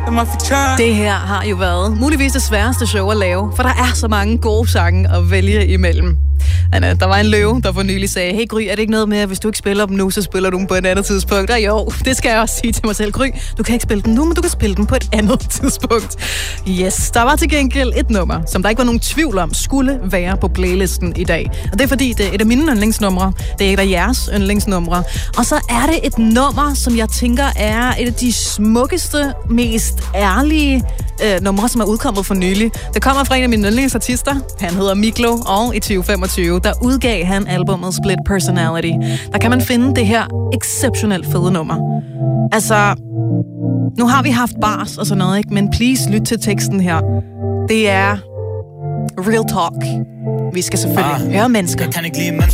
Det her har jo været muligvis det sværeste show at lave, for der er så mange gode sange at vælge imellem. Anna, der var en løve, der for nylig sagde, hey Gry, er det ikke noget med, at hvis du ikke spiller dem nu, så spiller du dem på et andet tidspunkt? Og jo, det skal jeg også sige til mig selv. Gry, du kan ikke spille dem nu, men du kan spille dem på et andet tidspunkt. Yes, der var til gengæld et nummer, som der ikke var nogen tvivl om, skulle være på playlisten i dag. Og det er fordi, det er et af mine yndlingsnumre. Det er et af jeres yndlingsnumre. Og så er det et nummer, som jeg tænker er et af de smukkeste, mest ærlige numre, som er udkommet for nylig. Det kommer fra en af mine yndlingsartister. Han hedder Miklo, og i 2025, der udgav han albumet Split Personality. Der kan man finde det her exceptionelt fede nummer. Altså, nu har vi haft bars og sådan noget, ikke? Men please, lyt til teksten her. Det er real talk. Vi skal selvfølgelig høre mennesker.